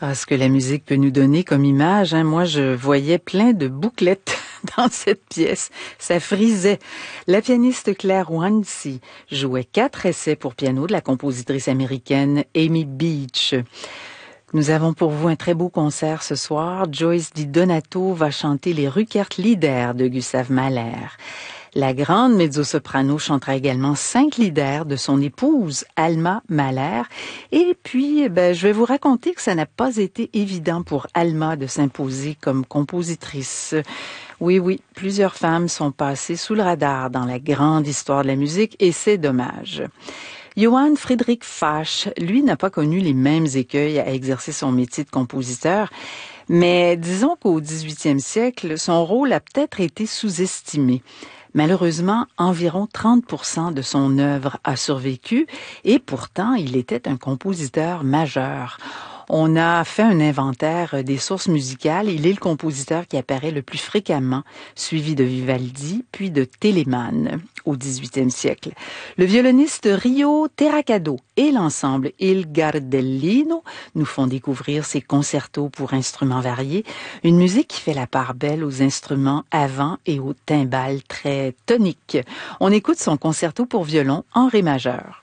Ah, ce que la musique peut nous donner comme image, hein. Moi, je voyais plein de bouclettes dans cette pièce. Ça frisait. La pianiste Claire Wansi jouait 4 essais pour piano de la compositrice américaine Amy Beach. Nous avons pour vous un très beau concert ce soir. Joyce Di Donato va chanter les Rückert-Lieder de Gustav Mahler. La grande mezzo-soprano chantera également 5 lieder de son épouse, Alma Mahler. Et puis, je vais vous raconter que ça n'a pas été évident pour Alma de s'imposer comme compositrice. Oui, plusieurs femmes sont passées sous le radar dans la grande histoire de la musique et c'est dommage. Johann Friedrich Fasch, lui, n'a pas connu les mêmes écueils à exercer son métier de compositeur, mais disons qu'au 18e siècle, son rôle a peut-être été sous-estimé. Malheureusement, environ 30% de son œuvre a survécu et pourtant, il était un compositeur majeur. On a fait un inventaire des sources musicales. Il est le compositeur qui apparaît le plus fréquemment, suivi de Vivaldi, puis de Telemann au XVIIIe siècle. Le violoniste Rio Terracado et l'ensemble Il Gardellino nous font découvrir ses concertos pour instruments variés, une musique qui fait la part belle aux instruments à vent et aux timbales très toniques. On écoute son concerto pour violon en ré majeur.